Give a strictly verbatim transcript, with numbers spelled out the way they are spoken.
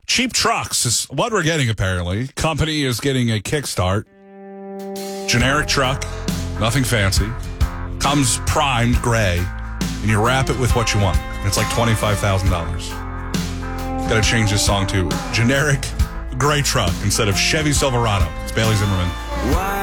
Cheap trucks is what we're getting, apparently. Company is getting a kickstart. Generic truck, nothing fancy. Comes primed gray, and you wrap it with what you want. It's like twenty-five thousand dollars. Got to change this song to generic gray truck instead of Chevy Silverado. It's Bailey Zimmerman.